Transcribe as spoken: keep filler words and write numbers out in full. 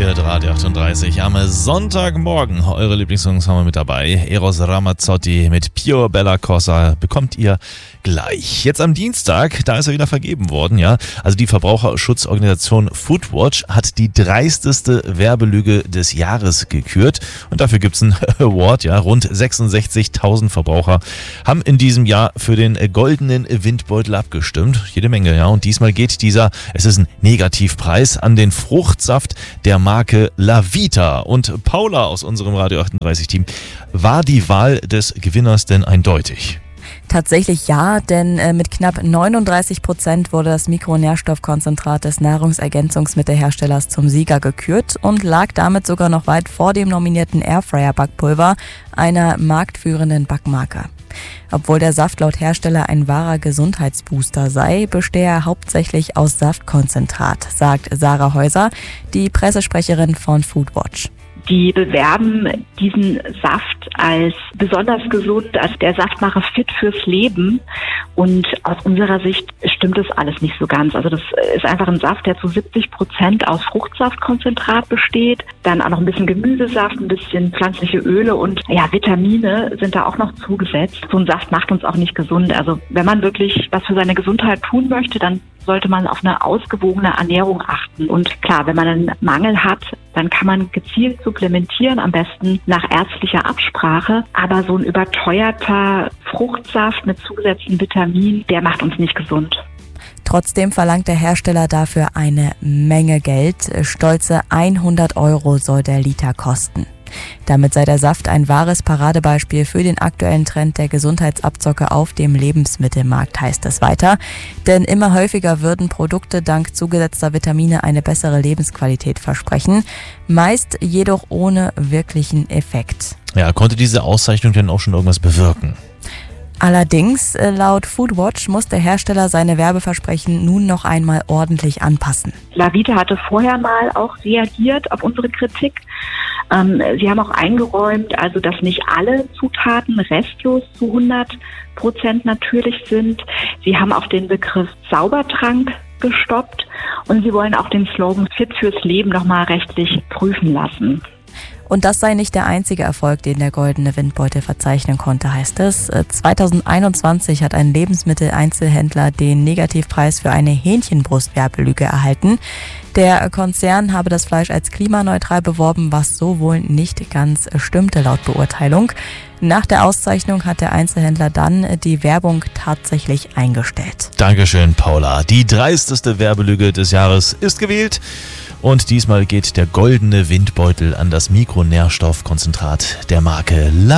hört Radio achtunddreißig am Sonntagmorgen. Eure Lieblingssongs haben wir mit dabei. Eros Ramazzotti mit Pio Bella Cosa bekommt ihr gleich. Jetzt am Dienstag, da ist er wieder vergeben worden, ja. Also die Verbraucherschutzorganisation Foodwatch hat die dreisteste Werbelüge des Jahres gekürt. Und dafür gibt's einen Award, ja. Rund sechsundsechzigtausend Verbraucher haben in diesem Jahr für den goldenen Windbeutel abgestimmt. Jede Menge, ja. Und diesmal geht dieser, es ist ein Negativpreis, an den Fruchtsaft der Marke Lavita. Und Paula aus unserem Radio achtunddreißig Team, war die Wahl des Gewinners denn eindeutig? Tatsächlich ja, denn äh, mit knapp neununddreißig Prozent wurde das Mikronährstoffkonzentrat des Nahrungsergänzungsmittelherstellers zum Sieger gekürt und lag damit sogar noch weit vor dem nominierten Airfryer-Backpulver, einer marktführenden Backmarke. Obwohl der Saft laut Hersteller ein wahrer Gesundheitsbooster sei, bestehe er hauptsächlich aus Saftkonzentrat, sagt Sarah Häuser, die Pressesprecherin von Foodwatch. Die bewerben diesen Saft als besonders gesund, als der Saftmacher fit fürs Leben. Und aus unserer Sicht stimmt das alles nicht so ganz. Also das ist einfach ein Saft, der zu siebzig Prozent aus Fruchtsaftkonzentrat besteht. Dann auch noch ein bisschen Gemüsesaft, ein bisschen pflanzliche Öle und ja, Vitamine sind da auch noch zugesetzt. So ein Saft macht uns auch nicht gesund. Also wenn man wirklich was für seine Gesundheit tun möchte, dann sollte man auf eine ausgewogene Ernährung achten. Und klar, wenn man einen Mangel hat, dann kann man gezielt supplementieren, am besten nach ärztlicher Absprache. Aber so ein überteuerter Fruchtsaft mit zugesetzten Vitaminen, der macht uns nicht gesund. Trotzdem verlangt der Hersteller dafür eine Menge Geld. Stolze hundert Euro soll der Liter kosten. Damit sei der Saft ein wahres Paradebeispiel für den aktuellen Trend der Gesundheitsabzocke auf dem Lebensmittelmarkt, heißt es weiter. Denn immer häufiger würden Produkte dank zugesetzter Vitamine eine bessere Lebensqualität versprechen, meist jedoch ohne wirklichen Effekt. Ja, konnte diese Auszeichnung denn auch schon irgendwas bewirken? Allerdings, laut Foodwatch muss der Hersteller seine Werbeversprechen nun noch einmal ordentlich anpassen. Lavita hatte vorher mal auch reagiert auf unsere Kritik. Ähm, sie haben auch eingeräumt, also dass nicht alle Zutaten restlos zu hundert Prozent natürlich sind. Sie haben auch den Begriff Saubertrank gestoppt und sie wollen auch den Slogan Fit fürs Leben nochmal rechtlich prüfen lassen. Und das sei nicht der einzige Erfolg, den der goldene Windbeutel verzeichnen konnte, heißt es. zweitausendeinundzwanzig hat ein Lebensmitteleinzelhändler den Negativpreis für eine Hähnchenbrust-Werbelüge erhalten. Der Konzern habe das Fleisch als klimaneutral beworben, was so wohl nicht ganz stimmte laut Beurteilung. Nach der Auszeichnung hat der Einzelhändler dann die Werbung tatsächlich eingestellt. Dankeschön, Paula. Die dreisteste Werbelüge des Jahres ist gewählt. Und diesmal geht der goldene Windbeutel an das Mikronährstoffkonzentrat der Marke Lavita.